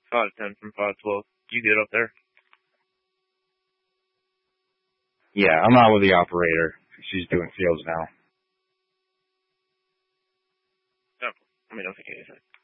510 from 512. You good up there? Yeah, I'm not with the operator. She's doing fields now. No, I mean, don't think anything.